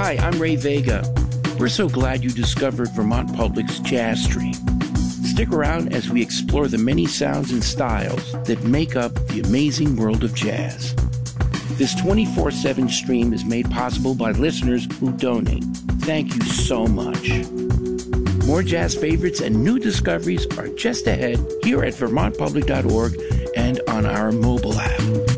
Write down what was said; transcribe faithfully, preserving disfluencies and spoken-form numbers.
Hi, I'm Ray Vega. We're so glad you discovered Vermont Public's Jazz Stream. Stick around as we explore the many sounds and styles that make up the amazing world of jazz. This twenty-four seven stream is made possible by listeners who donate. Thank you so much. More jazz favorites and new discoveries are just ahead here at vermont public dot org and on our mobile app.